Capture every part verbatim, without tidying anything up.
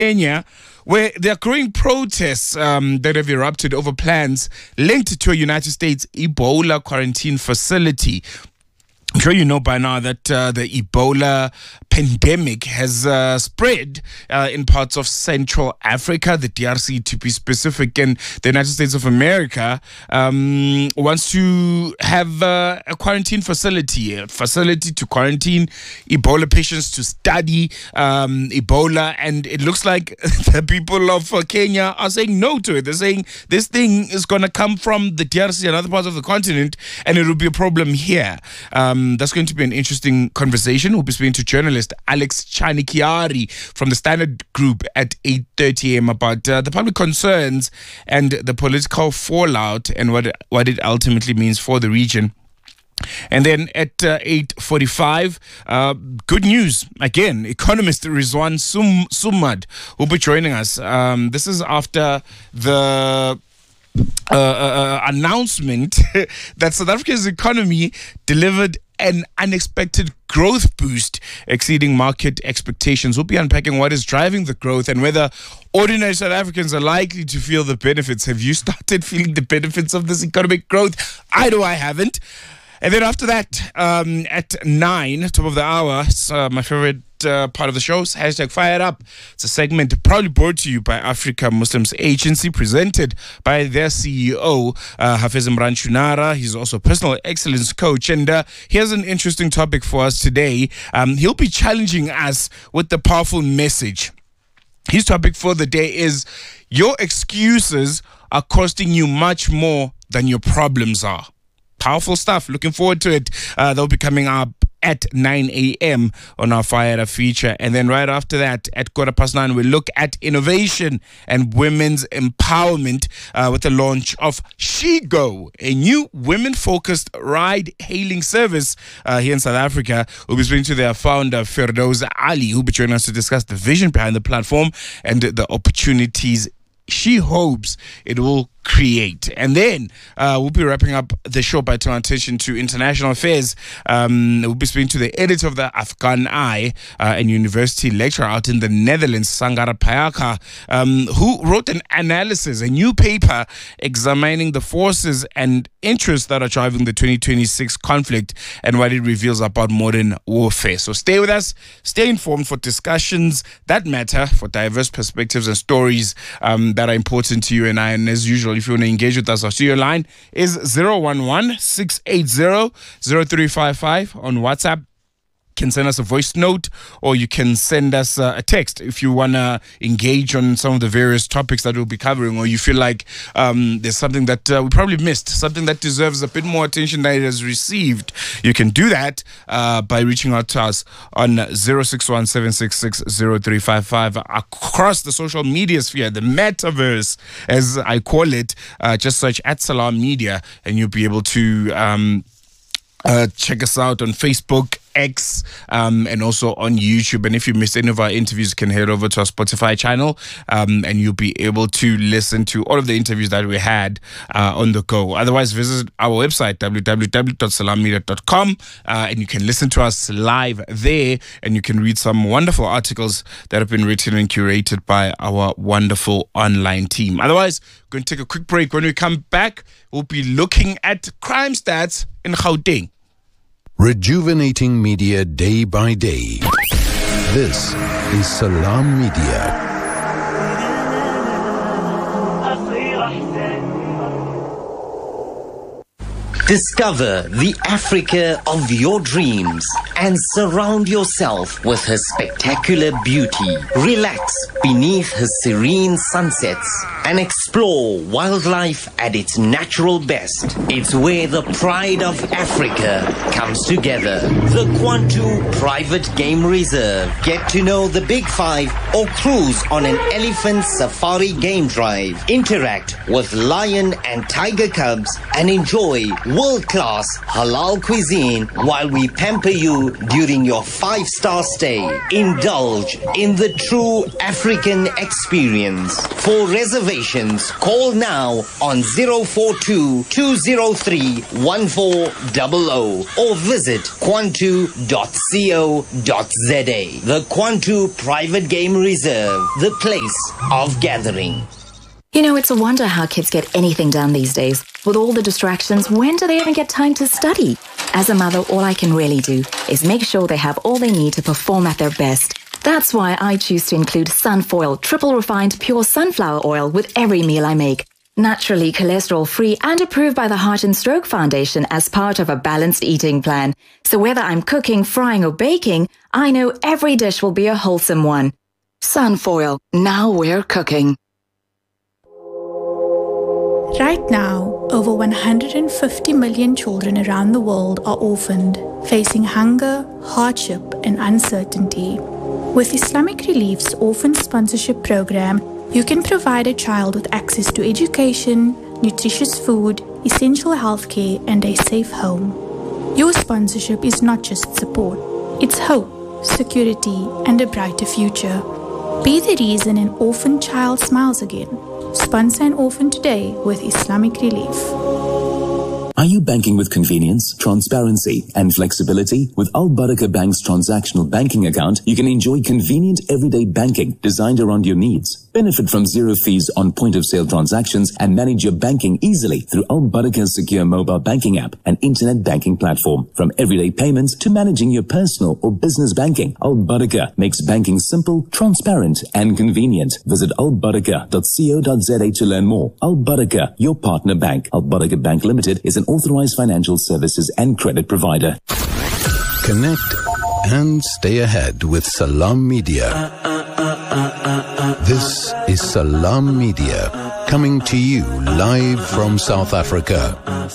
Kenya, where there are growing protests um, that have erupted over plans linked to a United States Ebola quarantine facility. I'm sure you know by now that uh, the Ebola pandemic has uh, spread uh, in parts of Central Africa, the D R C to be specific, and the United States of America um, wants to have uh, a quarantine facility, a facility to quarantine Ebola patients to study um, Ebola, and it looks like the people of uh, Kenya are saying no to it. They're saying this thing is going to come from the D R C and other parts of the continent, and it will be a problem here. Um, That's going to be an interesting conversation. We'll be speaking to journalist Alex Chanikiari from the Standard Group at eight thirty a.m. about uh, the public concerns and the political fallout and what it, what it ultimately means for the region. And then at uh, eight forty-five, uh, good news. Again, economist Rizwan Sum- Sumad will be joining us. Um, this is after the uh, uh, announcement that South Africa's economy delivered an unexpected growth boost exceeding market expectations. We'll be unpacking what is driving the growth and whether ordinary South Africans are likely to feel the benefits. Have you started feeling the benefits of this economic growth? I know I haven't. And then after that, um, at nine, top of the hour, uh, my favorite uh, part of the show is hashtag Fired Up. It's a segment proudly brought to you by Africa Muslims Agency, presented by their C E O, uh, Hafiz Imran Shunara. He's also a personal excellence coach. And uh, here's an interesting topic for us today. Um, he'll be challenging us with the powerful message. His topic for the day is, your excuses are costing you much more than your problems are. Powerful stuff. Looking forward to it. Uh, they'll be coming up at nine a.m. on our Fire Up feature. And then right after that, at quarter past nine, we look at innovation and women's empowerment uh, with the launch of SheGo, a new women-focused ride-hailing service uh, here in South Africa. We'll be speaking to their founder, Firdaus Ali, who'll be joining us to discuss the vision behind the platform and the opportunities she hopes it will create. And then uh, we'll be wrapping up the show by turning attention to international affairs. Um, we'll be speaking to the editor of the Afghan Eye uh, and university lecturer out in the Netherlands, Sangara Payaka, um, who wrote an analysis, a new paper examining the forces and interests that are driving the twenty twenty-six conflict and what it reveals about modern warfare. So stay with us, stay informed for discussions that matter, for diverse perspectives and stories um, that are important to you and I. And as usual, if you want to engage with us, our studio line is zero one one, six eight zero, zero three five five on WhatsApp. You can send us a voice note, or you can send us uh, a text if you want to engage on some of the various topics that we'll be covering, or you feel like um, there's something that uh, we probably missed, something that deserves a bit more attention than it has received. You can do that uh, by reaching out to us on zero six one, seven six six, zero three five five across the social media sphere, the metaverse, as I call it. Uh, just search at Salam Media, and you'll be able to um, uh, check us out on Facebook, X, um, and also on YouTube. And if you missed any of our interviews, you can head over to our Spotify channel, um, and you'll be able to listen to all of the interviews that we had uh, on the go. Otherwise, visit our website, w w w dot salam media dot com, uh, and you can listen to us live there, and you can read some wonderful articles that have been written and curated by our wonderful online team. Otherwise, we're going to take a quick break. When we come back, we'll be looking at crime stats in Gauteng. Rejuvenating media day by day. This is Salam Media. Discover the Africa of your dreams and surround yourself with her spectacular beauty. Relax beneath her serene sunsets and explore wildlife at its natural best. It's where the pride of Africa comes together. The Kwantu Private Game Reserve. Get to know the Big Five or cruise on an elephant safari game drive. Interact with lion and tiger cubs and enjoy world-class halal cuisine while we pamper you during your five-star stay. Indulge in the true African experience. For reservations, call now on zero four two, two zero three, one four zero zero or visit kwantu dot co dot za. The Kwantu Private Game Reserve, the place of gathering. You know, it's a wonder how kids get anything done these days. With all the distractions, when do they even get time to study? As a mother, all I can really do is make sure they have all they need to perform at their best. That's why I choose to include Sunfoil, triple refined pure sunflower oil with every meal I make. Naturally cholesterol-free and approved by the Heart and Stroke Foundation as part of a balanced eating plan. So whether I'm cooking, frying or baking, I know every dish will be a wholesome one. Sunfoil, now we're cooking. Right now, over one hundred fifty million children around the world are orphaned, facing hunger, hardship and uncertainty. With Islamic Relief's Orphan Sponsorship Program, you can provide a child with access to education, nutritious food, essential healthcare, and a safe home. Your sponsorship is not just support, it's hope, security, and a brighter future. Be the reason an orphan child smiles again. Sponsor an orphan today with Islamic Relief. Are you banking with convenience, transparency, and flexibility? With Al Barakah Bank's transactional banking account, you can enjoy convenient everyday banking designed around your needs. Benefit from zero fees on point-of-sale transactions and manage your banking easily through Al Barakah's secure mobile banking app and internet banking platform. From everyday payments to managing your personal or business banking, Al Barakah makes banking simple, transparent, and convenient. Visit al barakah dot co dot za to learn more. Al Barakah, your partner bank. Al Barakah Bank Limited is an authorized financial services and credit provider. Connect and stay ahead with Salam Media. This is Salam Media, coming to you live from South Africa.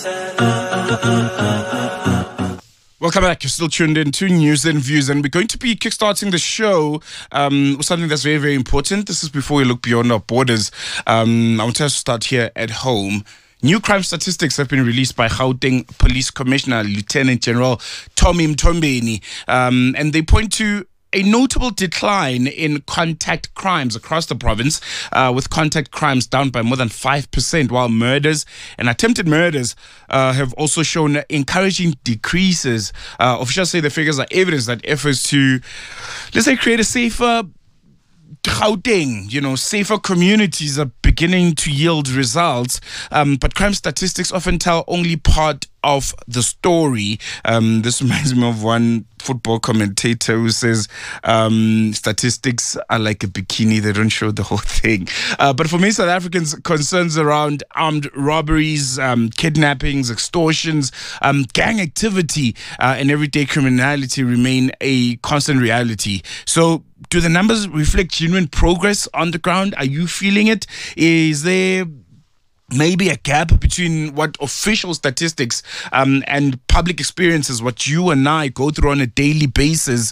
Welcome back. You're still tuned in to News and Views, and we're going to be kickstarting the show um, with something that's very, very important. This is before we look beyond our borders. Um, I want us to start here at home. New crime statistics have been released by Gauteng Police Commissioner Lieutenant General Tommy Mtombeni, um, and they point to a notable decline in contact crimes across the province, uh, with contact crimes down by more than five percent, while murders and attempted murders uh, have also shown encouraging decreases. Uh, officials say the figures are evidence that efforts to, let's say, create a safer Gauteng, you know, safer communities are beginning to yield results, um, but crime statistics often tell only part of the story. Um, this reminds me of one football commentator who says um, statistics are like a bikini, they don't show the whole thing. Uh, but for many South Africans, concerns around armed robberies, um, kidnappings, extortions, um, gang activity, uh, and everyday criminality remain a constant reality. So do the numbers reflect genuine progress on the ground? Are you feeling it? Is there maybe a gap between what official statistics um, and public experiences, what you and I go through on a daily basis,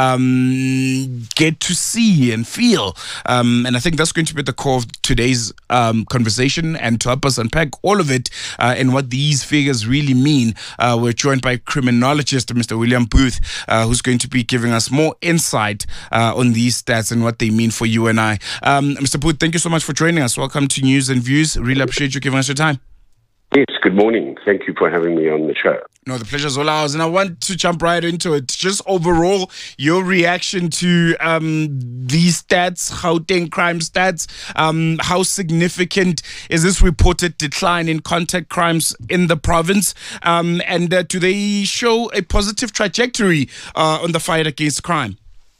um, get to see and feel? Um, and I think that's going to be at the core of today's um, conversation, and to help us unpack all of it uh, and what these figures really mean, uh, we're joined by criminologist Mister William Booth, uh, who's going to be giving us more insight uh, on these stats and what they mean for you and I. Um, Mister Booth, thank you so much for joining us. Welcome to News and Views. Really appreciate you giving us your time. Yes, good morning. Thank you for having me on the show. No, the pleasure's all ours. And I want to jump right into it. Just overall, your reaction to um, these stats, Gauteng crime stats. Um, how significant is this reported decline in contact crimes in the province? Um, and uh, do they show a positive trajectory uh, on the fight against crime?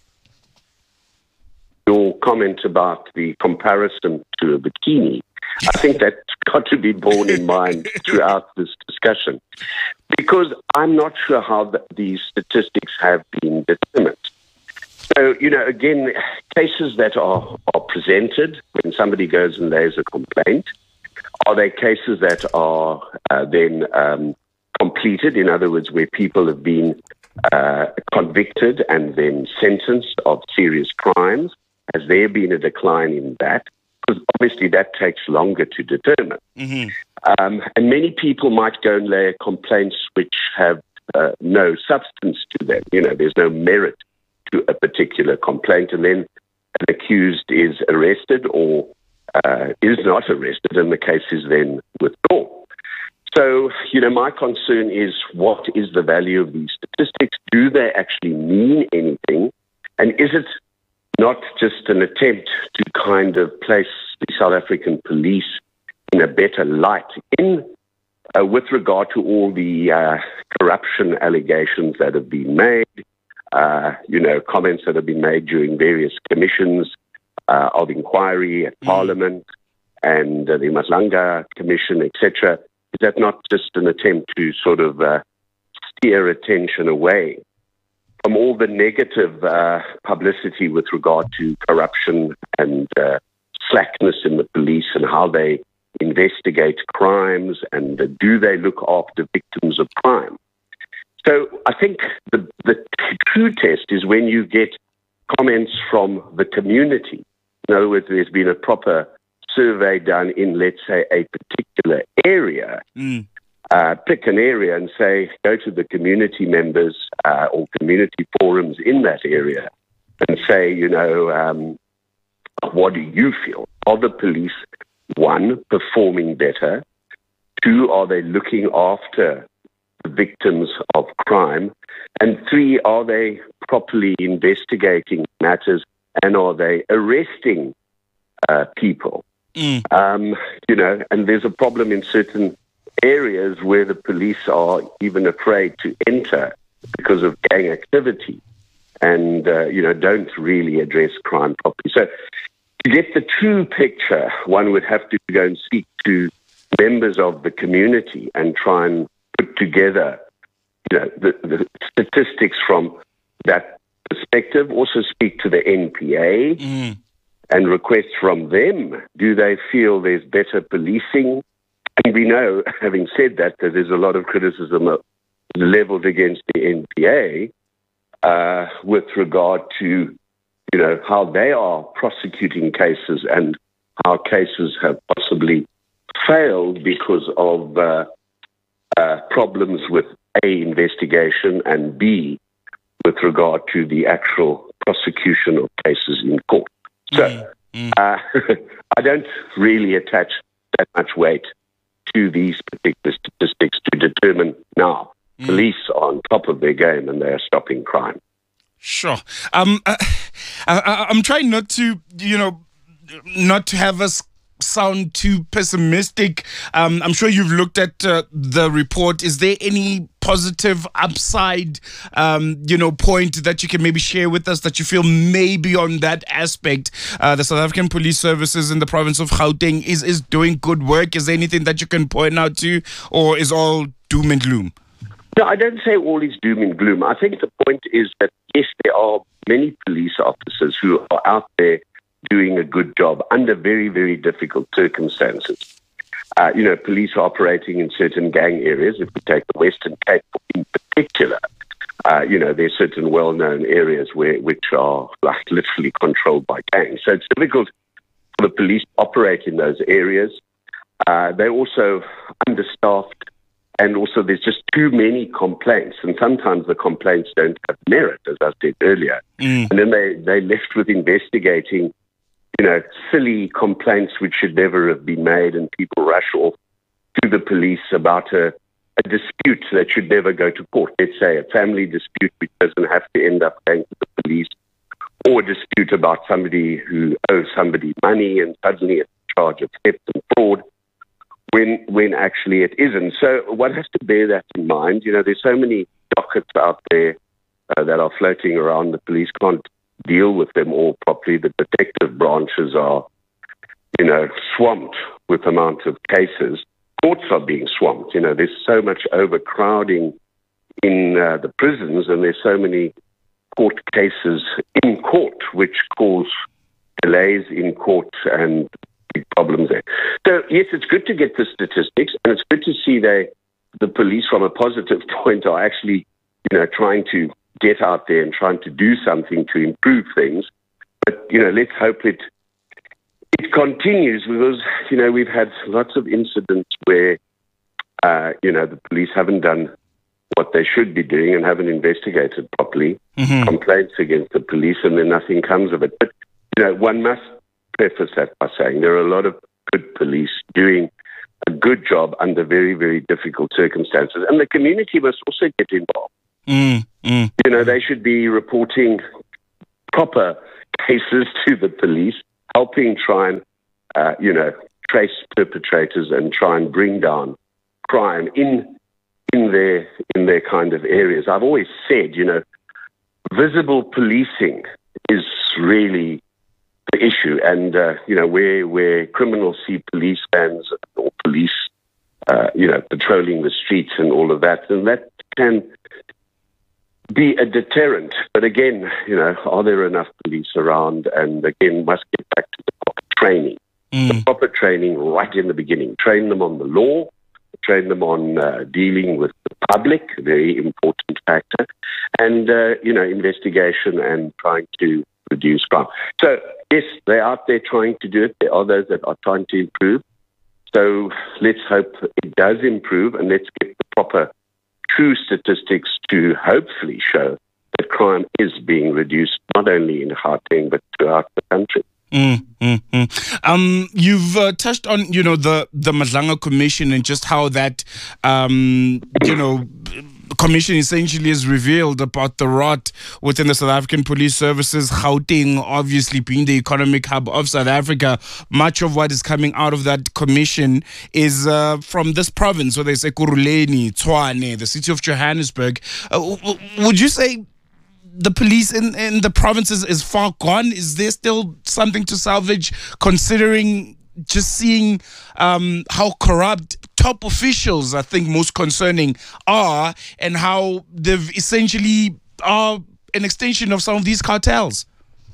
Your comment about the comparison to a bikini, I think that's got to be borne in mind throughout this discussion, because I'm not sure how the, these statistics have been determined. So, you know, again, cases that are, are presented when somebody goes and lays a complaint, are they cases that are uh, then um, completed, in other words, where people have been uh, convicted and then sentenced of serious crimes? Has there been a decline in that? Because obviously that takes longer to determine. Mm-hmm. Um, and many people might go and lay complaints which have uh, no substance to them. You know, there's no merit to a particular complaint, and then an accused is arrested or uh, is not arrested, and the case is then withdrawn. So, you know, my concern is, what is the value of these statistics? Do they actually mean anything? And is it not just an attempt to kind of place the South African police in a better light in uh, with regard to all the uh, corruption allegations that have been made, uh, you know, comments that have been made during various commissions uh, of inquiry at mm. Parliament and uh, the Matlanga Commission, et cetera? Is that not just an attempt to sort of uh, steer attention away from all the negative uh, publicity with regard to corruption and uh, slackness in the police and how they investigate crimes, and uh, do they look after victims of crime? So I think the, the true test is when you get comments from the community. In other words, there's been a proper survey done in, let's say, a particular area. Mm. Uh, pick an area and say, go to the community members uh, or community forums in that area and say, you know, um, what do you feel? Are the police, one, performing better? Two, are they looking after the victims of crime? And three, are they properly investigating matters, and are they arresting uh, people? Mm. Um, you know, and there's a problem in certain areas where the police are even afraid to enter because of gang activity and, uh, you know, don't really address crime properly. So to get the true picture, one would have to go and speak to members of the community and try and put together, you know, the, the statistics from that perspective. Also speak to the N P A mm. and request from them, do they feel there's better policing? And we know, having said that, that there's a lot of criticism leveled against the N P A uh, with regard to, you know, how they are prosecuting cases and how cases have possibly failed because of uh, uh, problems with A, investigation, and B, with regard to the actual prosecution of cases in court. So mm, mm. Uh, I don't really attach that much weight to these particular statistics to determine now mm. police are on top of their game and they are stopping crime. Sure. Um, uh, I, I'm trying not to, you know, not to have us sound too pessimistic. Um, I'm sure you've looked at uh, the report. Is there any positive upside, um, you know, point that you can maybe share with us that you feel maybe on that aspect, uh, the South African Police Services in the province of Gauteng is, is doing good work? Is there anything that you can point out to, or is all doom and gloom? No, I don't say all is doom and gloom. I think the point is that, yes, there are many police officers who are out there doing a good job under very, very difficult circumstances. Uh, you know, police are operating in certain gang areas. If we take the Western Cape in particular, uh, you know, there's certain well-known areas where which are like literally controlled by gangs. So it's difficult for the police to operate in those areas. Uh, they're also understaffed, and also there's just too many complaints, and sometimes the complaints don't have merit, as I said earlier. Mm. And then they, they're left with investigating, you know, silly complaints which should never have been made, and people rush off to the police about a, a dispute that should never go to court. Let's say a family dispute which doesn't have to end up going to the police, or a dispute about somebody who owes somebody money and suddenly it's charged of theft and fraud, when when actually it isn't. So one has to bear that in mind. You know, there's so many dockets out there uh, that are floating around. The police can't deal with them all properly. The detective branches are, you know, swamped with the amount of cases. Courts are being swamped. You know, there's so much overcrowding in uh, the prisons, and there's so many court cases in court, which cause delays in court and big problems there. So, yes, it's good to get the statistics, and it's good to see they, the police, from a positive point, are actually, you know, trying to get out there and trying to do something to improve things. But, you know, let's hope it it continues because, you know, we've had lots of incidents where, uh, you know, the police haven't done what they should be doing and haven't investigated properly, mm-hmm. complaints against the police, and then nothing comes of it. But, you know, one must preface that by saying there are a lot of good police doing a good job under very, very difficult circumstances. And the community must also get involved. Mm, mm. You know, they should be reporting proper cases to the police, helping try and, uh, you know, trace perpetrators and try and bring down crime in in their in their kind of areas. I've always said, you know, visible policing is really the issue, and uh, you know, where where criminals see police vans or police, uh, you know, patrolling the streets and all of that, and that can be a deterrent. But again, you know, are there enough police around? And again, must get back to the proper training, mm. the proper training right in the beginning. Train them on the law, train them on uh, dealing with the public, a very important factor, and uh, you know, investigation and trying to reduce crime. So yes, they're out there trying to do it. There are those that are trying to improve. So let's hope it does improve, and let's get the proper true statistics to hopefully show that crime is being reduced, not only in Gauteng, but throughout the country. Mm, mm, mm. Um, you've uh, touched on, you know, the, the Madlanga Commission and just how that, um, you know, commission essentially has revealed about the rot within the South African police services. Gauteng obviously being the economic hub of South Africa, much of what is coming out of that commission is uh, from this province, whether it's Ekurhuleni, Tshwane, the city of Johannesburg. Uh, would you say the police in, in the provinces is far gone? Is there still something to salvage, considering just seeing um, how corrupt top officials, I think, most concerning are, and how they've essentially are an extension of some of these cartels?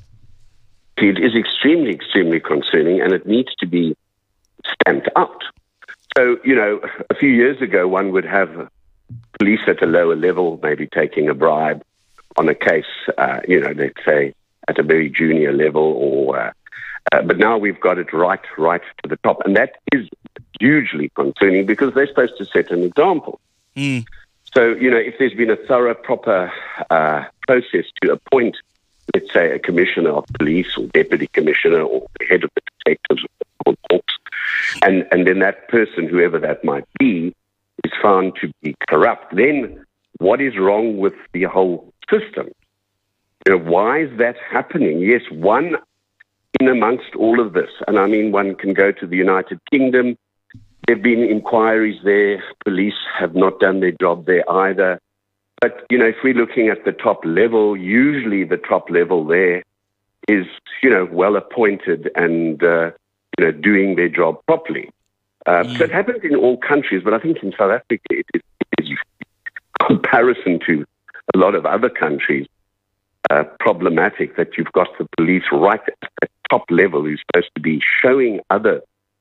It is extremely, extremely concerning, and it needs to be stamped out. So, you know, a few years ago, one would have police at a lower level maybe taking a bribe on a case, uh, you know, let's say at a very junior level, or uh, uh, but now we've got it right, right to the top, and that is hugely concerning because they're supposed to set an example. Mm. So, you know, if there's been a thorough, proper uh, process to appoint, let's say, a commissioner of police or deputy commissioner or the head of the detectives or corps, and and then that person, whoever that might be, is found to be corrupt, then what is wrong with the whole system? You know, why is that happening? Yes, one in amongst all of this, and I mean, one can go to the United Kingdom. There have been inquiries there. Police have not done their job there either. But, you know, if we're looking at the top level, usually the top level there is, you know, well appointed and, uh, you know, doing their job properly. Uh, mm. So it happens in all countries, but I think in South Africa it is, it is in comparison to a lot of other countries, uh, problematic that you've got the police right at the top level who's supposed to be showing other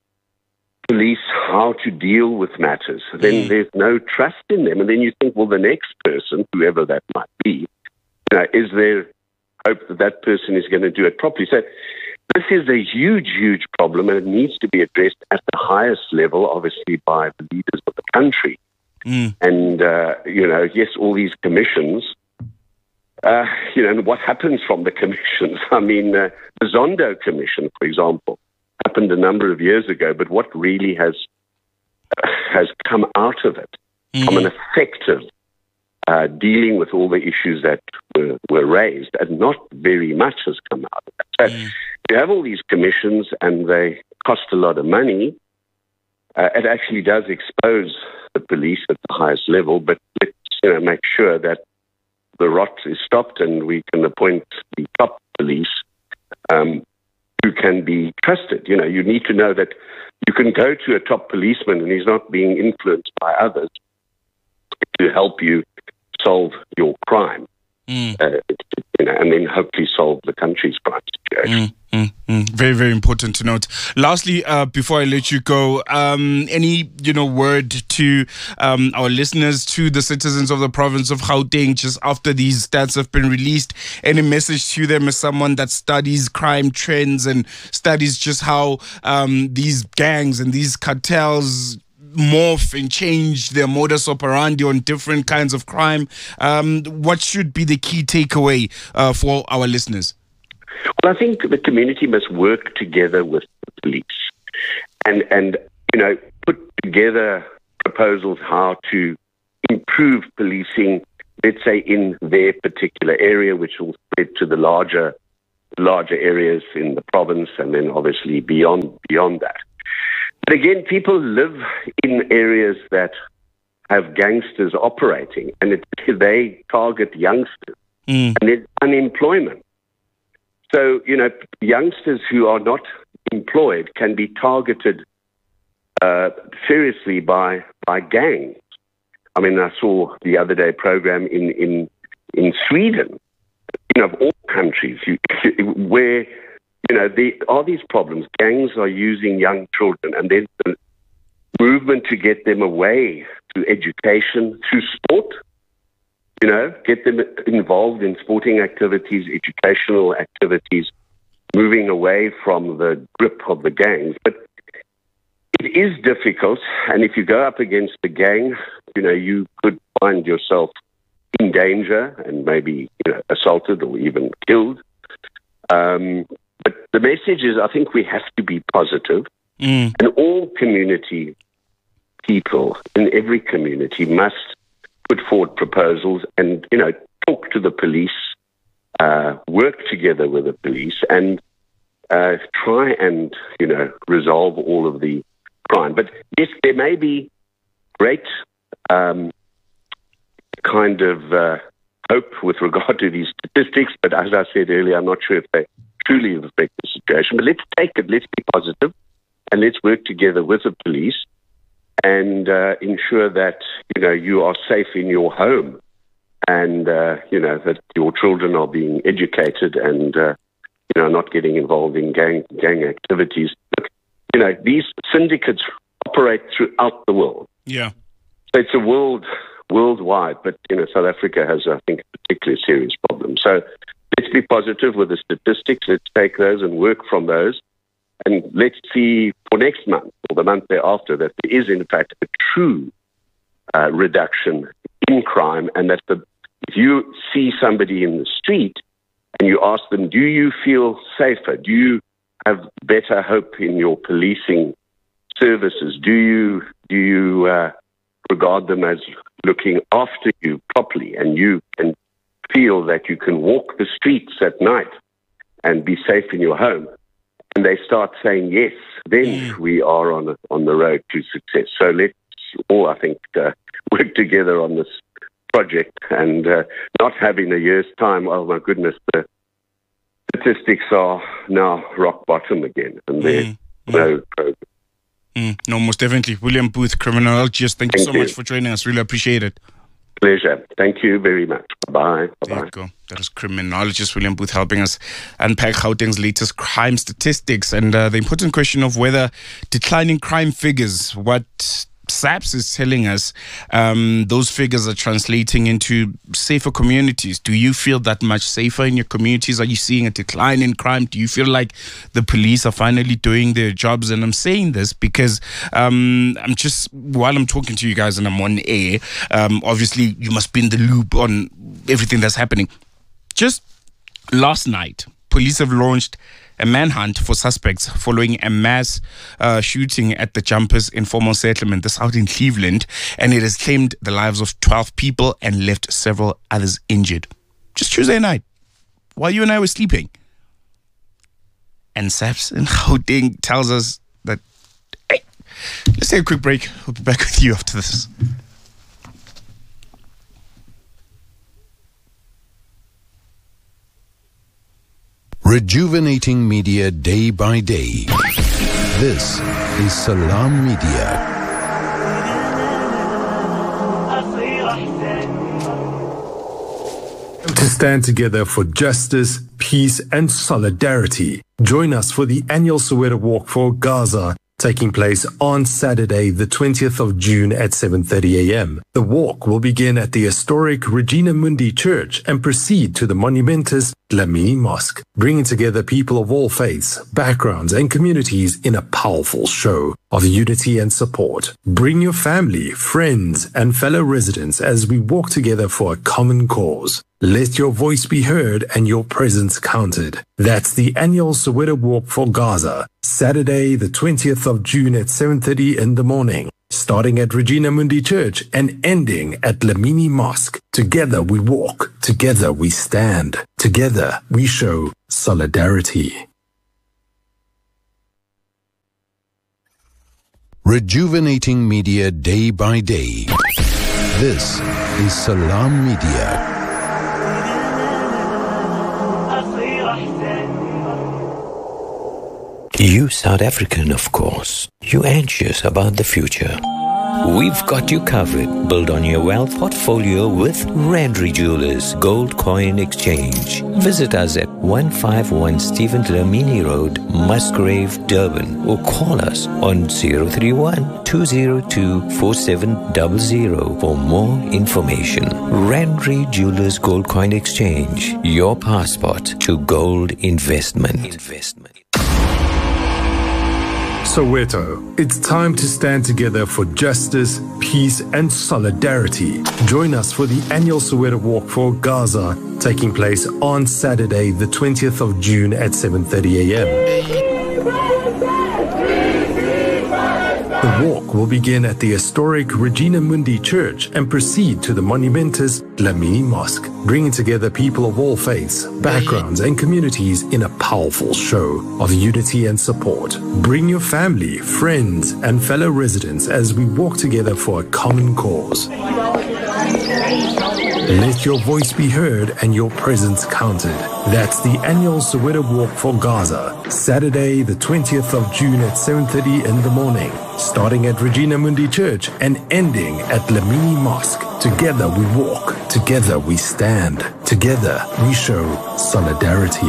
police how to deal with matters. Then mm. there's no trust in them. And then you think, well, the next person, whoever that might be, you know, is there hope that that person is going to do it properly? So this is a huge, huge problem, and it needs to be addressed at the highest level, obviously, by the leaders of the country. Mm. And, uh, you know, yes, all these commissions, uh, you know, and what happens from the commissions? I mean, uh, the Zondo Commission, for example, happened a number of years ago, but what really has uh, has come out of it mm. from an effective uh, dealing with all the issues that were, were raised, and not very much has come out of that. So mm. you have all these commissions, and they cost a lot of money. Uh, it actually does expose the police at the highest level, but let's you know, make sure that the rot is stopped and we can appoint the top police um, who can be trusted. You know, you need to know that you can go to a top policeman and he's not being influenced by others to help you solve your crime. Mm. Uh, you know, and then hopefully solve the country's crime situation. Mm, mm, mm. Very, very important to note. Lastly, uh, before I let you go, um, any you know word to um, our listeners, to the citizens of the province of Gauteng, just after these stats have been released? Any message to them as someone that studies crime trends and studies just how um, these gangs and these cartels morph and change their modus operandi on different kinds of crime? Um, what should be the key takeaway uh, for our listeners? Well, I think the community must work together with the police and, and you know, put together proposals how to improve policing, let's say, in their particular area, which will spread to the larger larger areas in the province and then obviously beyond beyond that. But again, people live in areas that have gangsters operating, and it, they target youngsters, Mm. and there's unemployment. So, you know, youngsters who are not employed can be targeted uh, seriously by by gangs. I mean, I saw the other day a program in, in, in Sweden, you know, of all countries, you, where You know, there are these problems. Gangs are using young children, and there's the movement to get them away through education, through sport, you know, get them involved in sporting activities, educational activities, moving away from the grip of the gangs. But it is difficult, and if you go up against the gang, you know, you could find yourself in danger and maybe, you know, assaulted or even killed. Um But the message is, I think we have to be positive, Mm. and all community people in every community must put forward proposals and, you know, talk to the police, uh, work together with the police, and uh, try and, you know, resolve all of the crime. But yes, there may be great um, kind of uh, hope with regard to these statistics, but as I said earlier, I'm not sure if they truly affect the situation. But let's take it, let's be positive, and let's work together with the police and uh, ensure that, you know, you are safe in your home and, uh, you know, that your children are being educated and, uh, you know, not getting involved in gang, gang activities. But, you know, these syndicates operate throughout the world. Yeah. So it's a world, worldwide, but, you know, South Africa has, I think, a particularly serious problem. So let's be positive with the statistics. Let's take those and work from those. And let's see for next month or the month thereafter that there is, in fact, a true uh, reduction in crime, and that the, if you see somebody in the street and you ask them, do you feel safer? Do you have better hope in your policing services? Do you, do you uh, regard them as looking after you properly, and you can feel that you can walk the streets at night and be safe in your home? And they start saying yes, then mm. we are on a, on the road to success. So let's all, I think, uh, work together on this project, and uh, not have in a year's time, oh my goodness, the statistics are now rock bottom again, and there's mm. no progress. Mm. No, most definitely. William Booth, criminologist, thank, thank you so you. much for joining us. Really appreciate it. Pleasure. Thank you very much. Bye. Bye-bye. There you go. That is criminologist William Booth helping us unpack Gauteng's latest crime statistics and uh, the important question of whether declining crime figures, what SAPS is telling us, um, those figures are translating into safer communities. Do you feel that much safer in your communities? Are you seeing a decline in crime? Do you feel like the police are finally doing their jobs? And I'm saying this because um, I'm just, while I'm talking to you guys and I'm on air, um, obviously you must be in the loop on everything that's happening. Just last night, police have launched a manhunt for suspects following a mass uh, shooting at the Jumpers Informal Settlement, this out in Cleveland, and it has claimed the lives of twelve people and left several others injured. Just Tuesday night, while you and I were sleeping. And SAPS in Gauteng tells us that, hey, let's take a quick break. We'll be back with you after this. Rejuvenating media day by day. This is Salam Media. to stand together for justice, peace and solidarity. Join us for the annual Soweto Walk for Gaza, taking place on Saturday, the twentieth of June at seven thirty a.m. The walk will begin at the historic Regina Mundi Church and proceed to the monumentous Dlamini Mosque, bringing together people of all faiths, backgrounds and communities in a powerful show of unity and support. Bring your family, friends and fellow residents as we walk together for a common cause. Let your voice be heard and your presence counted. That's the annual Soweto Walk for Gaza, Saturday, the twentieth of June at seven thirty in the morning, starting at Regina Mundi Church and ending at Dlamini Mosque. Together we walk, together we stand, together we show solidarity. Rejuvenating media day by day. This is Salam Media. You South African, of course. You anxious about the future. We've got you covered. Build on your wealth portfolio with Randry Jewelers Gold Coin Exchange. Visit us at one fifty-one Stephen Dlamini Road, Musgrave, Durban, or call us on zero three one, two zero two, four seven zero zero for more information. Randry Jewelers Gold Coin Exchange, your passport to gold investment. Investment. Soweto, it's time to stand together for justice, peace and solidarity. Join us for the annual Soweto Walk for Gaza, taking place on Saturday, the twentieth of June at seven thirty a.m. The walk will begin at the historic Regina Mundi Church and proceed to the monumentous Dlamini Mosque, bringing together people of all faiths, backgrounds and communities in a powerful show of unity and support. Bring your family, friends and fellow residents as we walk together for a common cause. Let your voice be heard and your presence counted. That's the annual Soweto Walk for Gaza, Saturday, the twentieth of June at seven thirty in the morning, starting at Regina Mundi Church and ending at Dlamini Mosque. Together we walk, together we stand, together we show solidarity.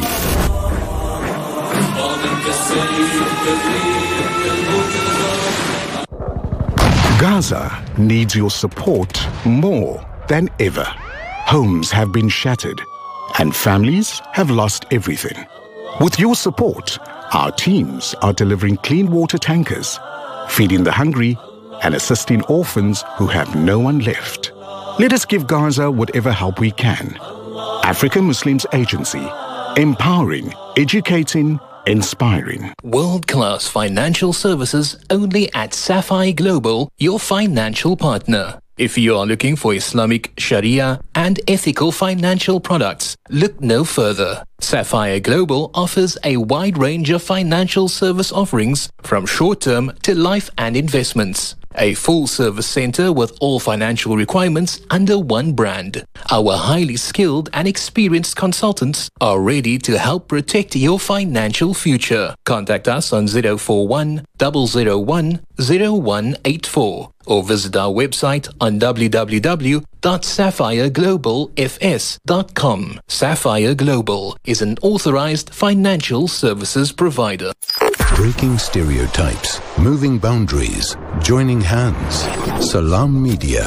Gaza needs your support more than ever. Homes have been shattered and families have lost everything. With your support, our teams are delivering clean water tankers, feeding the hungry and assisting orphans who have no one left. Let us give Gaza whatever help we can. African Muslims Agency, empowering, educating, inspiring. World-class financial services only at Sapphire Global, your financial partner. If you are looking for Islamic, Sharia and ethical financial products, look no further. Sapphire Global offers a wide range of financial service offerings from short-term to life and investments. A full-service center with all financial requirements under one brand. Our highly skilled and experienced consultants are ready to help protect your financial future. Contact us on zero four one, zero zero one, zero one eight four or visit our website on w w w dot sapphire global f s dot com. Sapphire Global is an authorized financial services provider. Breaking stereotypes, moving boundaries, joining hands. Salam Media.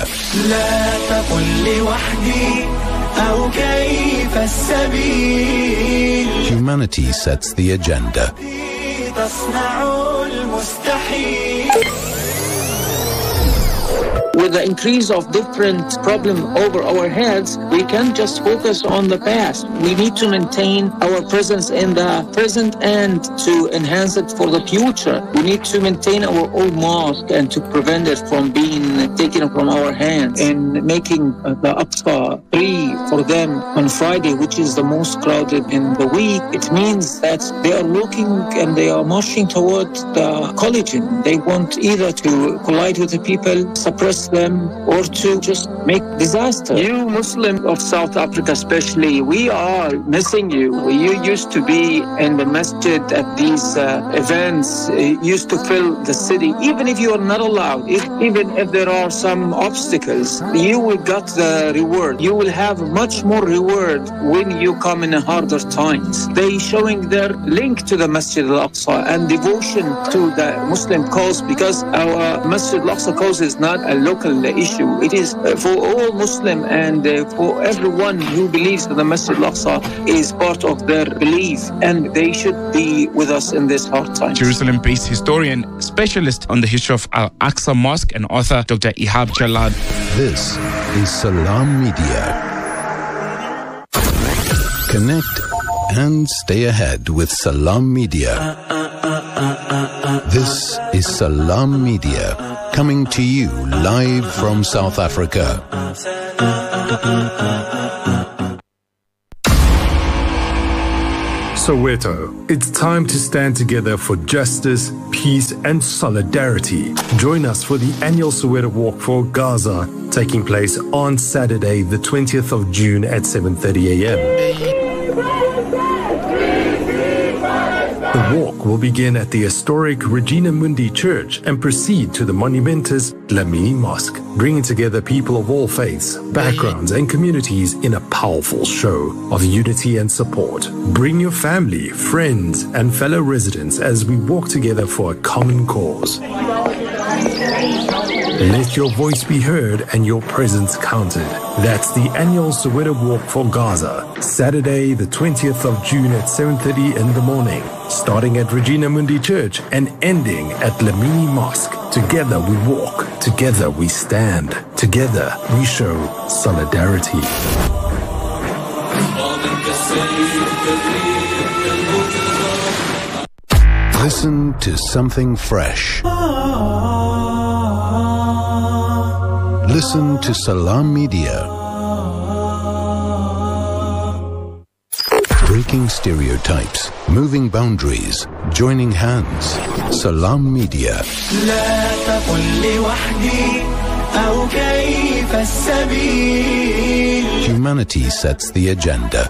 Humanity sets the agenda. With the increase of different problems over our heads, we can't just focus on the past. We need to maintain our presence in the present and to enhance it for the future. We need to maintain our old mosque and to prevent it from being taken from our hands, and making the Aqsa free for them on Friday, which is the most crowded in the week. It means that they are looking and they are marching towards the collision. They want either to collide with the people, suppress harass them or to just make disaster. You Muslims of South Africa especially, we are missing you. You used to be in the masjid at these uh, events, it used to fill the city. Even if you are not allowed, if, even if there are some obstacles, you will get the reward. You will have much more reward when you come in harder times. They showing their link to the Masjid al-Aqsa and devotion to the Muslim cause, because our Masjid al-Aqsa cause is not a local issue. It is for all Muslim and uh, for everyone who believes that the Masjid al-Aqsa is part of their belief, and they should be with us in this hard time. Jerusalem-based historian, specialist on the history of Al-Aqsa Mosque, and author Doctor Ihab Jalad. This is Salam Media. Connect and stay ahead with Salam Media. This is Salam Media, coming to you live from South Africa. Soweto, it's time to stand together for justice, peace, and solidarity. Join us for the annual Soweto Walk for Gaza, taking place on Saturday, the twentieth of June at seven thirty a m The walk will begin at the historic Regina Mundi Church and proceed to the monumentous Dlamini Mosque, bringing together people of all faiths, backgrounds, and communities in a powerful show of unity and support. Bring your family, friends, and fellow residents as we walk together for a common cause. Let your voice be heard and your presence counted. That's the annual Soweto Walk for Gaza, Saturday the twentieth of June at seven thirty in the morning, starting at Regina Mundi Church and ending at Dlamini Mosque. Together we walk, together we stand, together we show solidarity. Listen to something fresh. Listen to Salam Media. Breaking stereotypes, moving boundaries, joining hands. Salam Media. Humanity sets the agenda.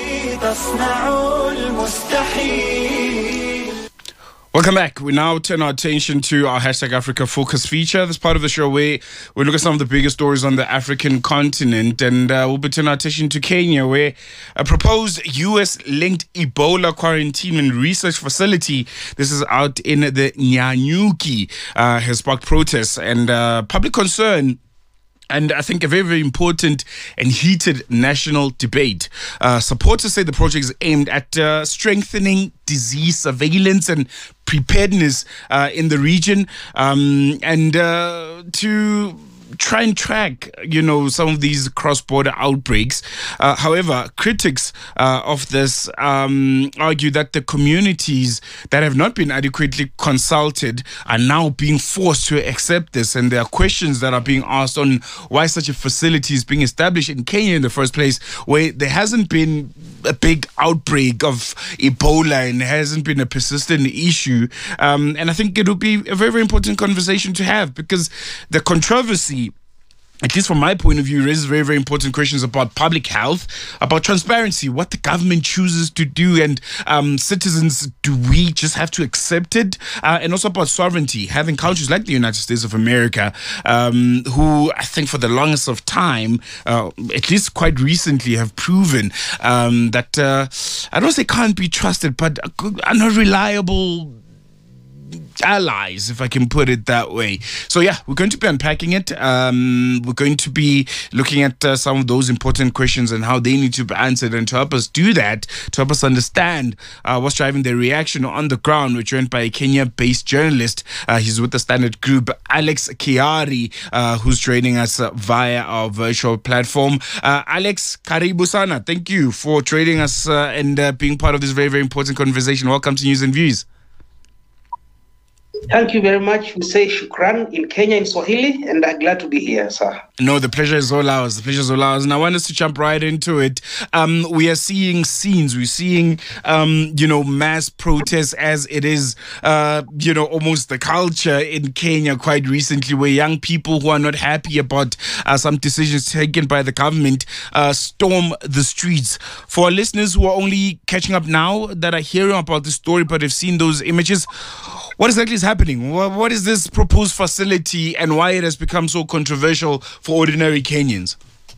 Welcome back. We now turn our attention to our Hashtag Africa Focus feature. This part of the show where we look at some of the biggest stories on the African continent, and uh, we'll be turning our attention to Kenya, where a proposed U S-linked Ebola quarantine and research facility, this is out in the Nyanyuki, uh, has sparked protests and uh, public concern. And I think a very, very important and heated national debate. Uh, supporters say the project is aimed at uh, strengthening disease surveillance and preparedness uh, in the region, um, and uh, to try and track, you know, some of these cross-border outbreaks. Uh, however, critics uh, of this um, argue that the communities that have not been adequately consulted are now being forced to accept this, and there are questions that are being asked on why such a facility is being established in Kenya in the first place, where there hasn't been a big outbreak of Ebola and hasn't been a persistent issue. Um, and I think it will be a very, very important conversation to have, because the controversy, at least from my point of view, raises very, very important questions about public health, about transparency, what the government chooses to do, and um, citizens, do we just have to accept it? Uh, and also about sovereignty, having countries like the United States of America, um, who I think for the longest of time, uh, at least quite recently, have proven um, that, uh, I don't say can't be trusted, but are not reliable allies, if I can put it that way. So yeah, we're going to be unpacking it. Um, we're going to be looking at uh, some of those important questions and how they need to be answered. And to help us do that, to help us understand uh, what's driving their reaction on the ground, we're joined by a Kenya-based journalist. Uh, he's with the Standard Group, Alex Kiari, uh, who's joining us uh, via our virtual platform. Uh, Alex, karibu sana. Thank you for joining us uh, and uh, being part of this very, very important conversation. Welcome to News and Views. Thank you very much. We say shukran in Kenya in Swahili, and I'm glad to be here, sir. No, the pleasure is all ours. The pleasure is all ours. And I want us to jump right into it. Um, we are seeing scenes. We're seeing, um, you know, mass protests as it is, uh, you know, almost the culture in Kenya quite recently, where young people who are not happy about uh, some decisions taken by the government uh, storm the streets. For our listeners who are only catching up now, that are hearing about the story but have seen those images, what exactly is happening? What is this proposed facility and why it has become so controversial for ordinary Kenyans?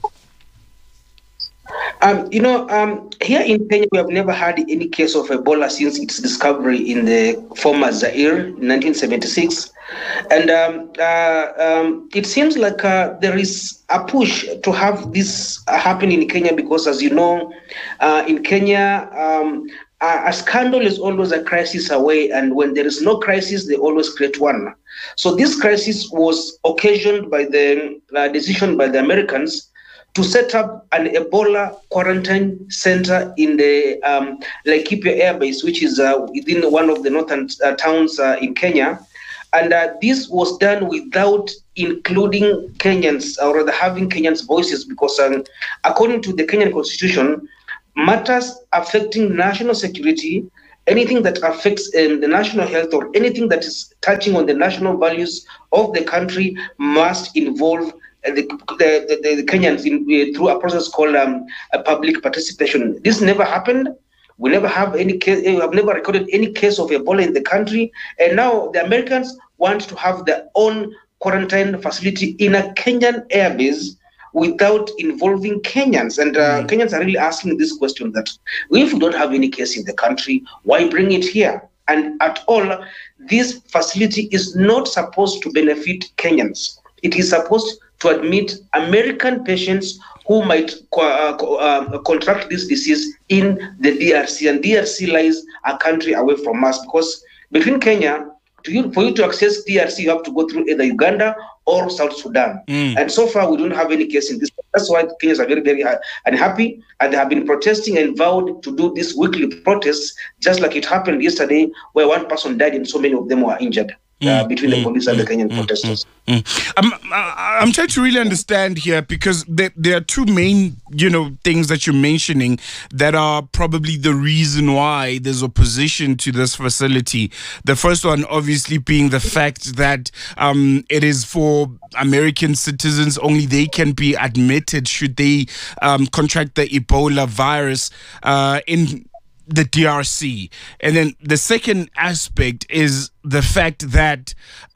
Um, you know, um, here in Kenya, we have never had any case of Ebola since its discovery in the former Zaire in nineteen seventy-six. And um, uh, um, it seems like uh, there is a push to have this uh, happen in Kenya because, as you know, uh, in Kenya, um, a scandal is always a crisis away, and when there is no crisis, they always create one. So this crisis was occasioned by the uh, decision by the Americans to set up an Ebola quarantine center in the um, Laikipia Air Base, which is uh, within one of the northern uh, towns uh, in Kenya. And uh, this was done without including Kenyans, or rather having Kenyans' voices, because um, according to the Kenyan Constitution, matters affecting national security, anything that affects um, the national health, or anything that is touching on the national values of the country must involve uh, the, the, the, the Kenyans in, uh, through a process called um, a public participation. This never happened. We never have any case, we have never recorded any case of Ebola in the country. And now the Americans want to have their own quarantine facility in a Kenyan airbase without involving Kenyans. And uh, mm. Kenyans are really asking this question, that if we don't have any case in the country, why bring it here? And at all, this facility is not supposed to benefit Kenyans. It is supposed to admit American patients who might uh, uh, contract this disease in the D R C. And D R C lies a country away from us, because between Kenya, to you, for you to access D R C, you have to go through either Uganda or South Sudan. Mm. And so far, we don't have any case in this. That's why Kenyans are very, very unhappy, and they have been protesting and vowed to do these weekly protests, just like it happened yesterday, where one person died and so many of them were injured. Uh, between mm, the police mm, and the Kenyan mm, protesters. Mm, mm. I'm, I'm trying to really understand here, because there, there are two main, you know, things that you're mentioning that are probably the reason why there's opposition to this facility. The first one, obviously, being the fact that um, it is for American citizens only. They can be admitted should they um, contract the Ebola virus uh, in the D R C. And then the second aspect is the fact that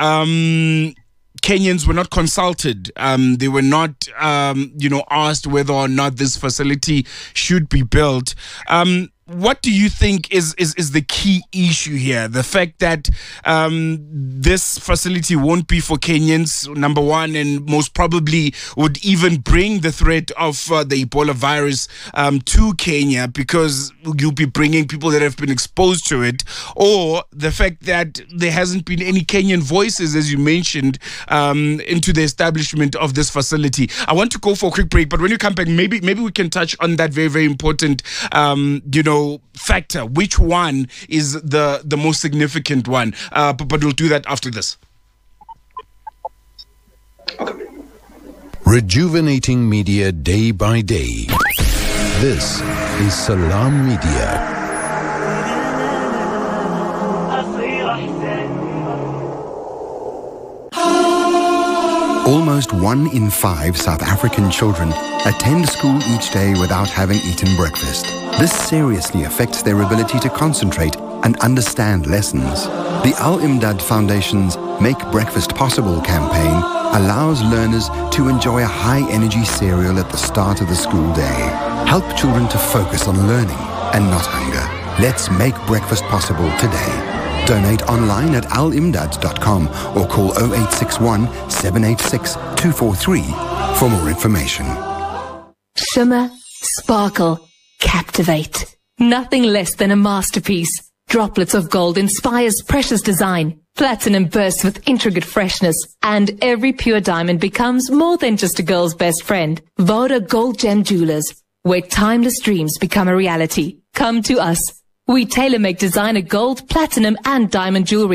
um, Kenyans were not consulted. Um, they were not, um, you know, asked whether or not this facility should be built. Um, what do you think is, is, is the key issue here? The fact that um, this facility won't be for Kenyans, number one, and most probably would even bring the threat of uh, the Ebola virus um, to Kenya, because you'll be bringing people that have been exposed to it, or the fact that there hasn't been any Kenyan voices, as you mentioned, um, into the establishment of this facility. I want to go for a quick break, but when you come back, maybe maybe we can touch on that very, very important, um, you know, factor. Which one is the the most significant one? Uh, but, but we'll do that after this. Rejuvenating media day by day. This is Salam Media. Almost one in five South African children attend school each day without having eaten breakfast. This seriously affects their ability to concentrate and understand lessons. The Al-Imdad Foundation's Make Breakfast Possible campaign allows learners to enjoy a high-energy cereal at the start of the school day. Help children to focus on learning and not hunger. Let's make breakfast possible today. Donate online at al imdad dot com or call oh eight six one, seven eight six, two four three for more information. Shimmer, sparkle, captivate. Nothing less than a masterpiece. Droplets of gold inspires precious design. Platinum bursts with intricate freshness. And every pure diamond becomes more than just a girl's best friend. Voda Gold Gem Jewelers, where timeless dreams become a reality. Come to us. We tailor-make designer gold, platinum, and diamond jewelry.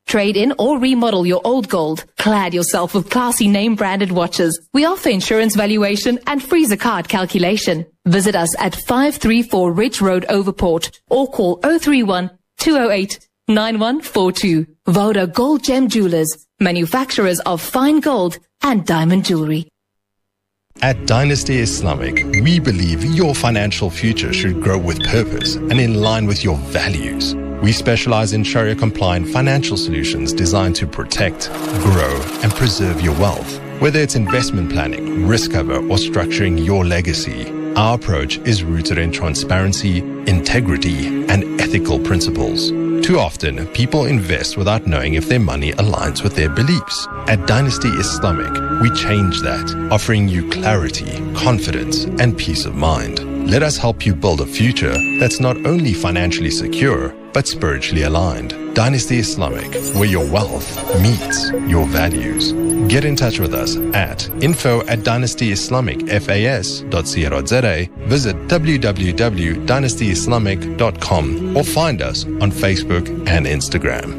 Trade in or remodel your old gold. Clad yourself with classy name-branded watches. We offer insurance valuation and freezer card calculation. Visit us at five three four Ridge Road, Overport, or call oh three one, two oh eight, nine one four two. Voda Gold Gem Jewelers, manufacturers of fine gold and diamond jewelry. At Dynasty Islamic, we believe your financial future should grow with purpose and in line with your values. We specialize in Sharia-compliant financial solutions designed to protect, grow, and preserve your wealth. Whether it's investment planning, risk cover, or structuring your legacy, our approach is rooted in transparency, integrity, and ethical principles. Too often, people invest without knowing if their money aligns with their beliefs. At Dynasty Islamic, we change that, offering you clarity, confidence, and peace of mind. Let us help you build a future that's not only financially secure, but spiritually aligned. Dynasty Islamic, where your wealth meets your values. Get in touch with us at info at dynasty islamic fas dot co dot za, visit w w w dot dynasty islamic dot com, or find us on Facebook and Instagram.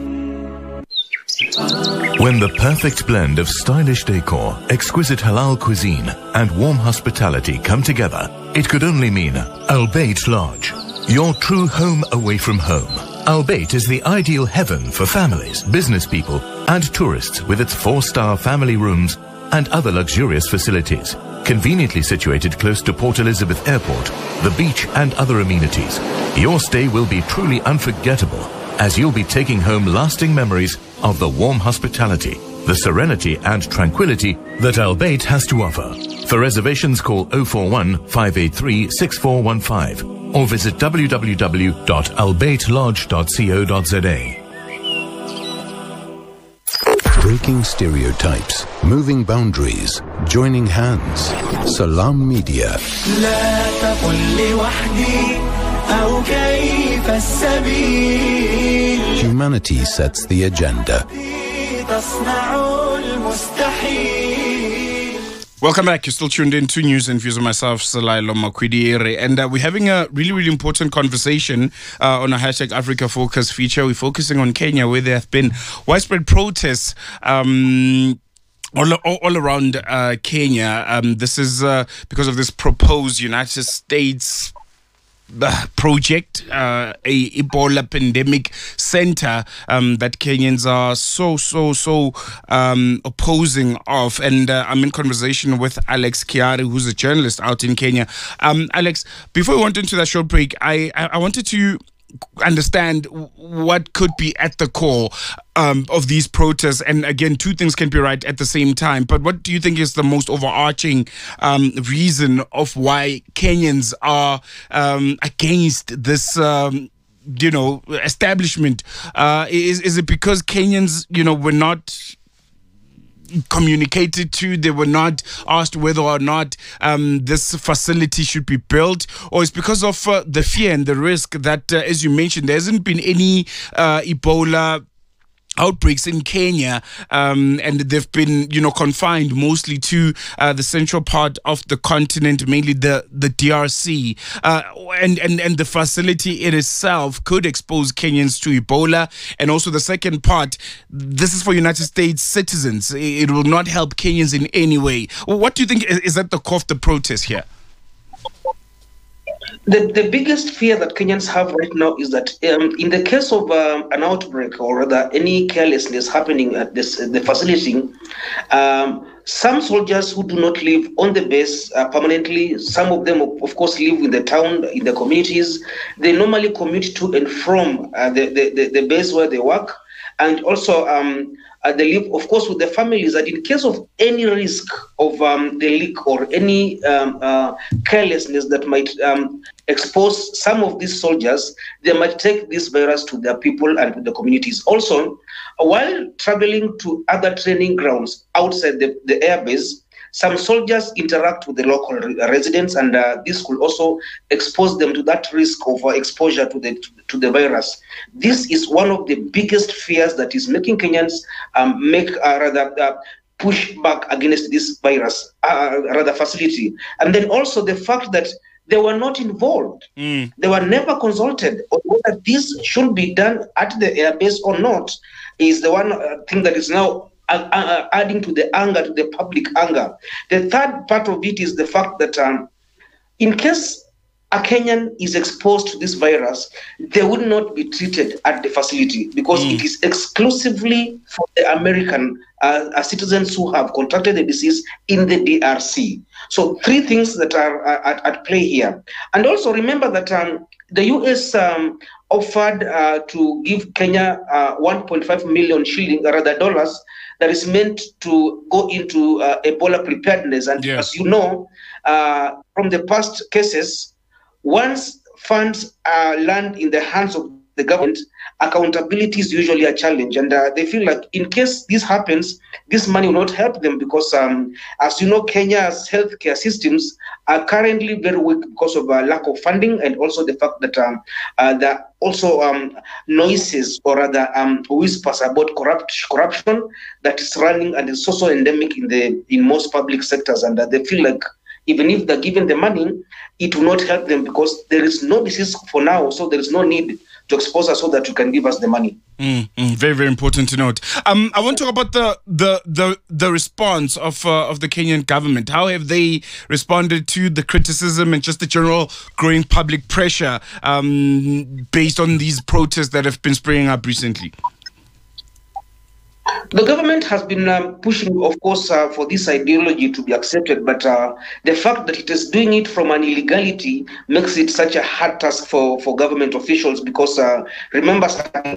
When the perfect blend of stylish decor, exquisite halal cuisine, and warm hospitality come together, it could only mean Al Bayt Lodge, your true home away from home. Al Bayt is the ideal heaven for families, business people, and tourists, with its four-star family rooms and other luxurious facilities. Conveniently situated close to Port Elizabeth Airport, the beach, and other amenities, your stay will be truly unforgettable, as you'll be taking home lasting memories of the warm hospitality, the serenity and tranquility that Al Bayt has to offer. For reservations, call oh four one, five eight three, six four one five or visit w w w dot al bayt lodge dot co dot za. Breaking stereotypes, moving boundaries, joining hands. Salam Media. Humanity sets the agenda. Welcome back. You're still tuned in to News and Views with myself, Salailo Makwidire. And uh, we're having a really, really important conversation uh, on a hashtag Africa Focus feature. We're focusing on Kenya, where there have been widespread protests um, all, all, all around uh, Kenya. Um, this is uh, because of this proposed United States Uh, project, uh, a Ebola pandemic center um, that Kenyans are so, so, so um, opposing of. And uh, I'm in conversation with Alex Kiari, who's a journalist out in Kenya. Um, Alex, before we went into that short break, I, I, I wanted to understand what could be at the core um, of these protests. And again, two things can be right at the same time. But what do you think is the most overarching um, reason of why Kenyans are um, against this um, you know, establishment? Uh, is, is it because Kenyans, you know, were not communicated to, they were not asked whether or not um, this facility should be built, or it's because of uh, the fear and the risk that, uh, as you mentioned, there hasn't been any uh, Ebola outbreaks in Kenya, um, and they've been, you know, confined mostly to uh, the central part of the continent, mainly the the D R C, uh, and and and the facility in itself could expose Kenyans to Ebola. And also the second part, this is for United States citizens. It will not help Kenyans in any way. What do you think is, is at the core of the protest here? The, the biggest fear that Kenyans have right now is that um, in the case of um, an outbreak, or rather any carelessness happening at this the facility, um, some soldiers who do not live on the base uh, permanently, some of them, of course, live in the town, in the communities. They normally commute to and from uh, the, the, the base where they work. And also, um, uh, they live, of course, with the families, that in case of any risk of um, the leak or any um, uh, carelessness that might um, expose some of these soldiers, they might take this virus to their people and to the communities. Also, while traveling to other training grounds outside the, the airbase, some soldiers interact with the local residents, and uh, this could also expose them to that risk of uh, exposure to the to the virus. This is one of the biggest fears that is making Kenyans um, make uh, rather uh, push back against this virus, uh, rather facility. And then also the fact that they were not involved. Mm. They were never consulted on whether this should be done at the airbase or not. is the one uh, thing that is now uh, uh, adding to the anger, to the public anger. The third part of it is the fact that um, in case a Kenyan is exposed to this virus, they would not be treated at the facility because mm. it is exclusively for the American uh, citizens who have contracted the disease in the D R C. So three things that are uh, at, at play here. And also remember that um, the U S um, offered uh, to give Kenya uh, one point five million shilling, or rather dollars, that is meant to go into uh, Ebola preparedness. And yeah. as you know, uh, from the past cases, once funds uh, land in the hands of the government, accountability is usually a challenge. And uh, they feel like in case this happens, this money will not help them because, um, as you know, Kenya's healthcare systems are currently very weak because of uh, lack of funding, and also the fact that um, uh, there are also um, noises or rather um, whispers about corrupt, corruption that is running and is also endemic in the in most public sectors. And uh, they feel like even if they're given the money, it will not help them because there is no disease for now, so there is no need to expose us so that you can give us the money. Mm, mm, very, very important to note. Um, I want to talk about the the the, the response of uh, of the Kenyan government. How have they responded to the criticism and just the general growing public pressure um, based on these protests that have been springing up recently? The government has been um, pushing, of course, uh, for this ideology to be accepted, but uh, the fact that it is doing it from an illegality makes it such a hard task for, for government officials because, uh, remember,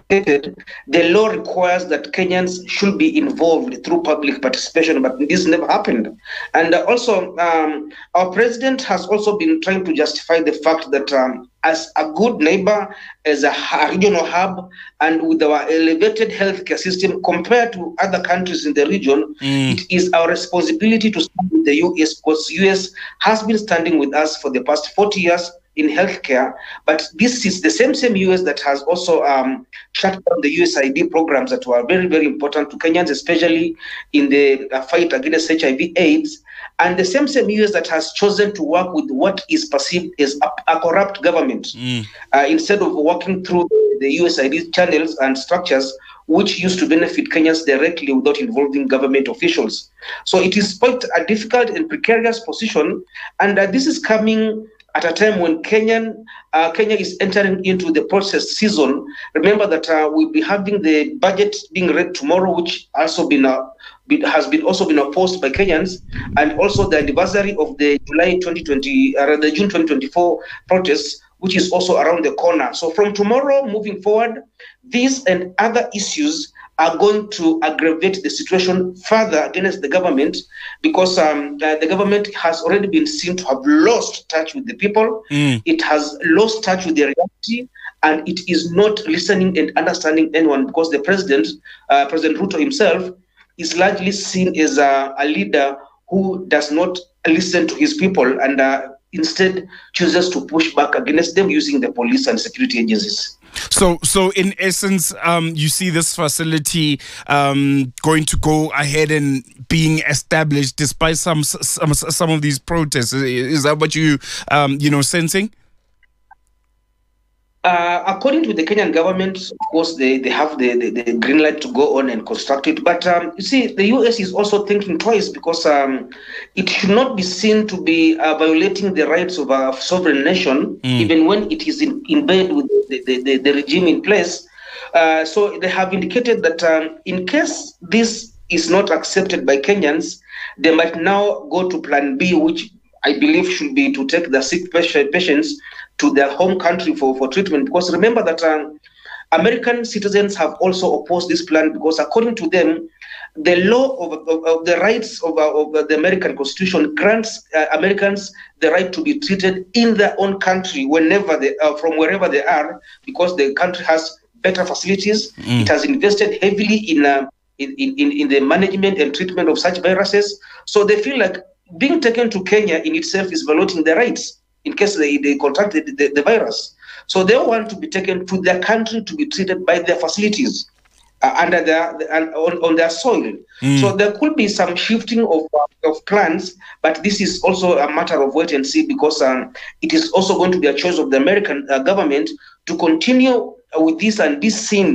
the law requires that Kenyans should be involved through public participation, but this never happened. And uh, also, um, our president has also been trying to justify the fact that um, as a good neighbor, as a regional hub, and with our elevated healthcare system compared to other countries in the region, mm. it is our responsibility to stand with the U S because the U S has been standing with us for the past forty years in healthcare. But this is the same same U S that has also um, shut down the U S A I D programs that were very, very important to Kenyans, especially in the uh, fight against H I V AIDS. And the same same U S that has chosen to work with what is perceived as a, a corrupt government mm. uh, instead of working through the U S A I D channels and structures which used to benefit Kenyans directly without involving government officials. So it is quite a difficult and precarious position. And uh, this is coming at a time when Kenyan, uh, Kenya is entering into the process season. Remember that uh, we'll be having the budget being read tomorrow, which also been uh, has been also been opposed by Kenyans, and also the anniversary of the July twenty twenty, or uh, the June twenty twenty-four protests, which is also around the corner. So from tomorrow moving forward, these and other issues are going to aggravate the situation further against the government because um, uh, the government has already been seen to have lost touch with the people. Mm. It has lost touch with the reality, and it is not listening and understanding anyone because the president, uh, President Ruto himself, is largely seen as a, a leader who does not listen to his people and uh, instead chooses to push back against them using the police and security agencies. So, so in essence, um, you see this facility um, going to go ahead and being established despite some some some of these protests. Is that what you um, you know sensing? Uh, according to the Kenyan government, of course, they, they have the, the, the green light to go on and construct it. But um, you see, the U S is also thinking twice because um, it should not be seen to be uh, violating the rights of a sovereign nation, mm. even when it is in, in bed with the, the, the, the regime in place. Uh, so they have indicated that um, in case this is not accepted by Kenyans, they might now go to Plan B, which I believe should be to take the sick patients to their home country for, for treatment. Because remember that um, American citizens have also opposed this plan because according to them, the law of, of, of the rights of, of the American Constitution grants uh, Americans the right to be treated in their own country whenever they uh, from wherever they are, because the country has better facilities. Mm. It has invested heavily in, uh, in, in, in the management and treatment of such viruses. So they feel like being taken to Kenya in itself is violating their rights in case they, they contracted the, the virus. So they want to be taken to their country to be treated by their facilities uh, under their uh, on, on their soil. Mm. So there could be some shifting of, uh, of plans, but this is also a matter of wait and see because um, it is also going to be a choice of the American uh, government to continue with this and be seen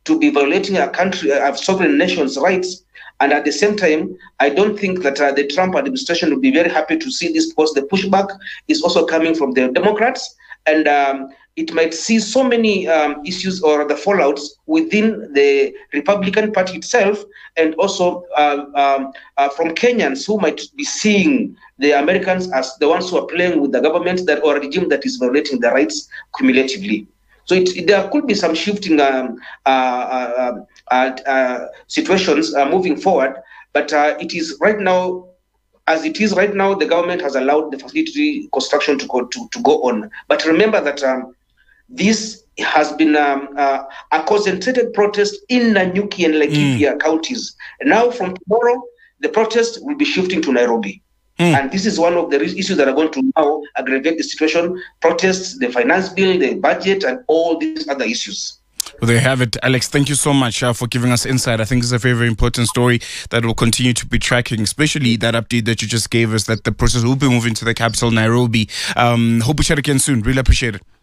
to be violating a country, a sovereign nation's rights. And at the same time, I don't think that uh, the Trump administration will be very happy to see this, because the pushback is also coming from the Democrats. And um, it might see so many um, issues or the fallouts within the Republican Party itself, and also uh, um, uh, from Kenyans who might be seeing the Americans as the ones who are playing with the government that or regime that is violating their rights cumulatively. So it, it, there could be some shifting um, uh, uh, uh, uh, situations uh, moving forward, but uh, it is right now, as it is right now, the government has allowed the facility construction to go to, to go on. But remember that um, this has been um, uh, a concentrated protest in Nanyuki and Laikipia mm. counties. And now from tomorrow, the protest will be shifting to Nairobi. Mm. And this is one of the issues that are going to now aggravate the situation: protests, the finance bill, the budget, and all these other issues. Well, there you have it, Alex. Thank you so much uh, for giving us insight. I think it's a very, very important story that we'll continue to be tracking, especially that update that you just gave us, that the process will be moving to the capital, Nairobi. Um, hope we chat again soon. Really appreciate it.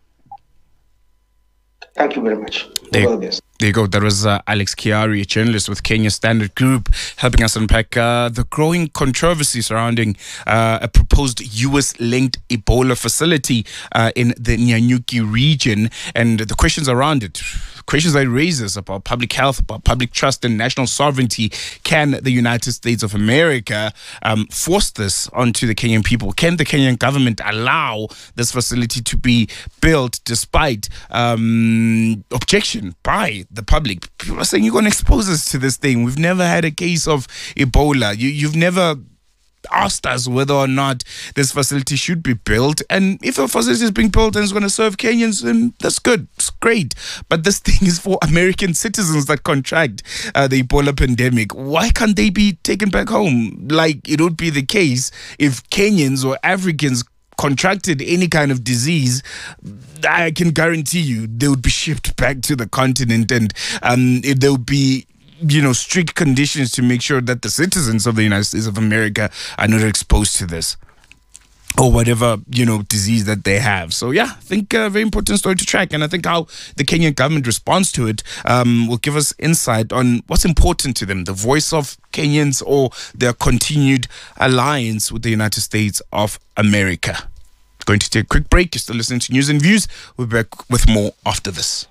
Thank you very much. There, there you go. That was uh, Alex Kiari, a journalist with Kenya Standard Group, helping us unpack uh, the growing controversy surrounding uh, a proposed U S-linked Ebola facility uh, in the Nyanyuki region and the questions around it. Questions that it raises about public health, about public trust and national sovereignty. Can the United States of America um, force this onto the Kenyan people? Can the Kenyan government allow this facility to be built despite um, objection by the public? People are saying, you're going to expose us to this thing. We've never had a case of Ebola. You, you've never asked us whether or not this facility should be built, and if a facility is being built and it's going to serve Kenyans, then that's good, it's great. But this thing is for American citizens that contract uh, the Ebola pandemic. Why can't they be taken back home like it would be the case if Kenyans or Africans contracted any kind of disease? I can guarantee you they would be shipped back to the continent, and um, there would be, you know, strict conditions to make sure that the citizens of the United States of America are not exposed to this or whatever, you know, disease that they have. So yeah, I think a very important story to track, and I think how the Kenyan government responds to it um, will give us insight on what's important to them, the voice of Kenyans or their continued alliance with the United States of America. Going to take a quick break. You're still listening to News and Views. We'll be back with more after this.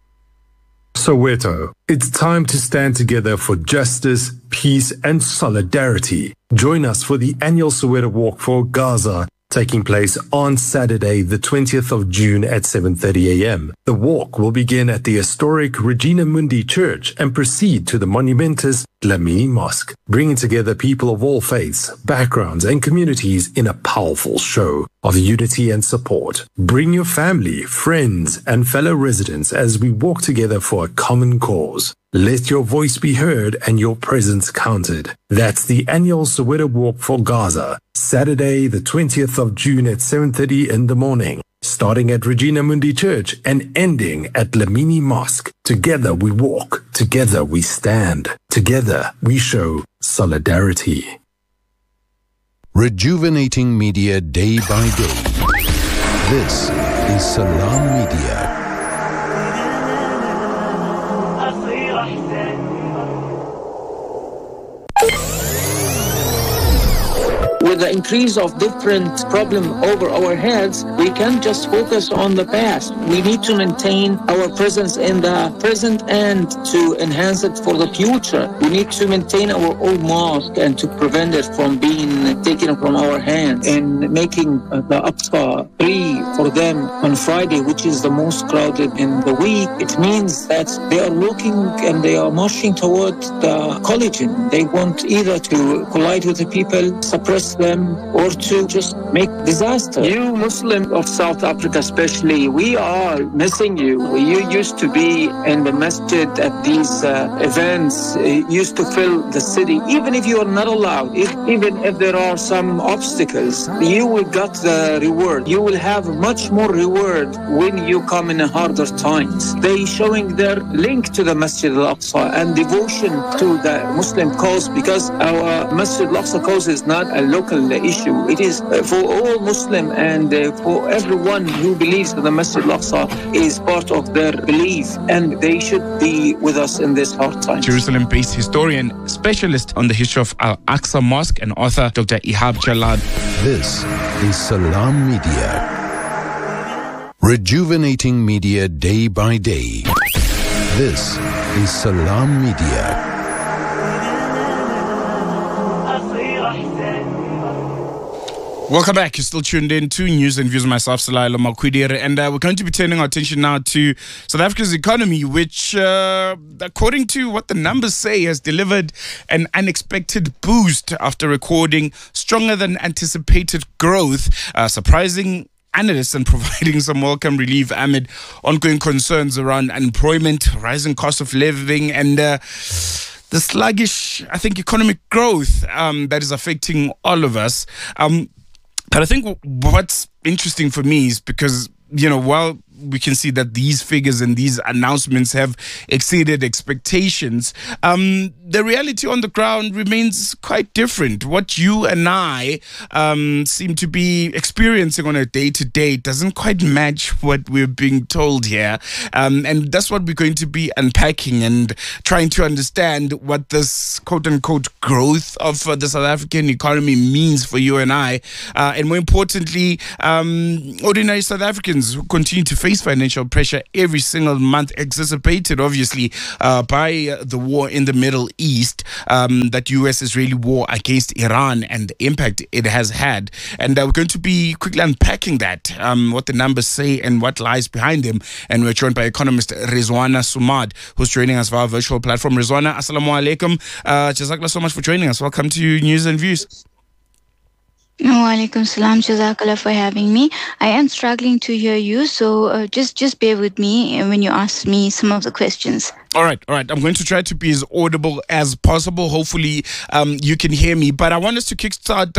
Soweto, it's time to stand together for justice, peace, and solidarity. Join us for the annual Soweto Walk for Gaza, taking place on Saturday, the twentieth of June at seven thirty a m. The walk will begin at the historic Regina Mundi Church and proceed to the monumentous Dlamini Mosque, bringing together people of all faiths, backgrounds, and communities in a powerful show of unity and support. Bring your family, friends, and fellow residents as we walk together for a common cause. Let your voice be heard and your presence counted. That's the annual Soweto Walk for Gaza, Saturday, the twentieth of June at seven thirty in the morning, starting at Regina Mundi Church and ending at Dlamini Mosque. Together we walk, together we stand, together we show solidarity. Rejuvenating media day by day. This is Salam Media. With the increase of different problems over our heads, we can't just focus on the past. We need to maintain our presence in the present and to enhance it for the future. We need to maintain our old mosque and to prevent it from being taken from our hands, and making the Aqsa free for them on Friday, which is the most crowded in the week. It means that they are looking and they are marching toward the collision. They want either to collide with the people, suppress them, or to just make disaster. You Muslims of South Africa especially, we are missing you. You used to be in the masjid at these uh, events, it used to fill the city. Even if you are not allowed, if, even if there are some obstacles, you will get the reward. You will have much more reward when you come in harder times. They showing their link to the Masjid al-Aqsa and devotion to the Muslim cause, because our Masjid al-Aqsa cause is not a local local issue. It is uh, for all Muslim and uh, for everyone who believes that the Masjid Al-Aqsa is part of their belief, and they should be with us in this hard time. Jerusalem-based historian, specialist on the history of Al-Aqsa Mosque, and author Doctor Ihab Jalad. This is Salam Media. Rejuvenating media day by day. This is Salam Media. Welcome back. You're still tuned in to News and Views with myself, Salailo Makwidire, and uh, we're going to be turning our attention now to South Africa's economy, which, uh, according to what the numbers say, has delivered an unexpected boost after recording stronger than anticipated growth, uh, surprising analysts and providing some welcome relief amid ongoing concerns around unemployment, rising cost of living, and uh, the sluggish, I think, economic growth um, that is affecting all of us. Um, But I think what's interesting for me is because, you know, while we can see that these figures and these announcements have exceeded expectations, um, the reality on the ground remains quite different. What you and I um, seem to be experiencing on a day-to-day doesn't quite match what we're being told here. Um, and that's what we're going to be unpacking and trying to understand what this quote-unquote growth of uh, the South African economy means for you and I. Uh, and more importantly, um, ordinary South Africans who continue to face financial pressure every single month, exacerbated obviously uh, by uh, the war in the Middle East, um, that U S-Israeli war against Iran and the impact it has had. And uh, we're going to be quickly unpacking that, um, what the numbers say and what lies behind them. And we're joined by economist Rizwana Sumad, who's joining us via our virtual platform. Rizwana, assalamu alaikum. Uh, Jazakallah so much for joining us. Welcome to News and Views. Wa alaikum salam, jazakallah for having me. I am struggling to hear you, so uh, just just bear with me when you ask me some of the questions. All right, all right. I'm going to try to be as audible as possible. Hopefully um, you can hear me. But I want us to kickstart